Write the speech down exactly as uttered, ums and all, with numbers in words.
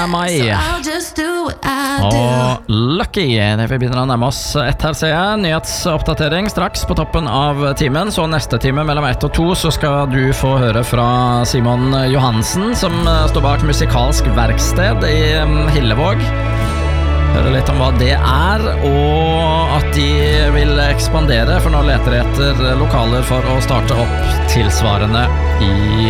I og Lucky. Det vi begynner å nærme oss ett her, ser jeg. Nyhetsoppdatering straks på toppen av timen. Så neste time mellom ett og to så skal du få høre fra Simon Johansen, som står bak Musikalsk Verksted i Hillevåg. Høre litt om hva det er, og at de vil ekspandere, for nå leter de etter lokaler for å starte opp tilsvarende i